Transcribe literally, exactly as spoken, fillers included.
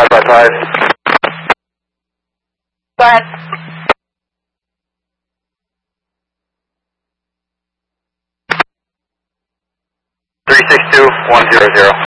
five by five. Go ahead. three six two one zero zero.